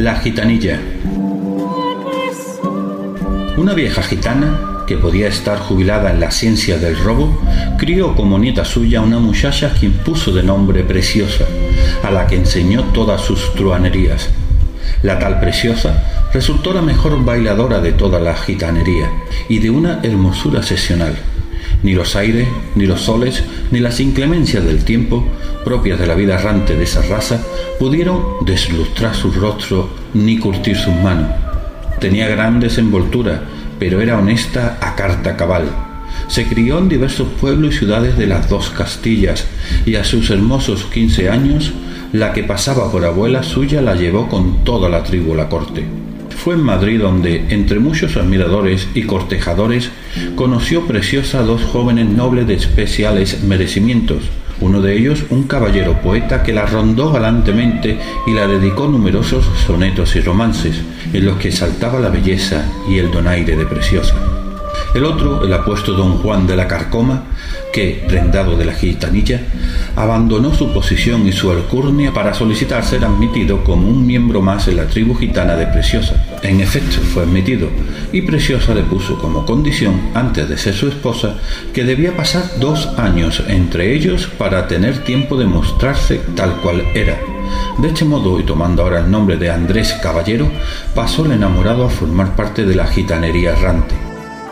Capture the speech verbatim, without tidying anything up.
La gitanilla. Una vieja gitana, que podía estar jubilada en la ciencia del robo, crió como nieta suya una muchacha a quien puso de nombre Preciosa, a la que enseñó todas sus truhanerías. La tal Preciosa resultó la mejor bailadora de toda la gitanería y de una hermosura excepcional. Ni los aires, ni los soles, ni las inclemencias del tiempo, propias de la vida errante de esa raza, pudieron deslustrar su rostro ni curtir sus manos. Tenía gran desenvoltura, pero era honesta a carta cabal. Se crió en diversos pueblos y ciudades de las dos Castillas, y a sus hermosos quince años, la que pasaba por abuela suya la llevó con toda la tribu a la corte. Fue en Madrid donde, entre muchos admiradores y cortejadores, conoció Preciosa a dos jóvenes nobles de especiales merecimientos. Uno de ellos, un caballero poeta que la rondó galantemente y la dedicó numerosos sonetos y romances, en los que exaltaba la belleza y el donaire de Preciosa. El otro, el apuesto don Juan de la Carcoma, que, prendado de la gitanilla, abandonó su posición y su alcurnia para solicitar ser admitido como un miembro más en la tribu gitana de Preciosa. En efecto, fue admitido, y Preciosa le puso como condición, antes de ser su esposa, que debía pasar dos años entre ellos para tener tiempo de mostrarse tal cual era. De este modo, y tomando ahora el nombre de Andrés Caballero, pasó el enamorado a formar parte de la gitanería errante.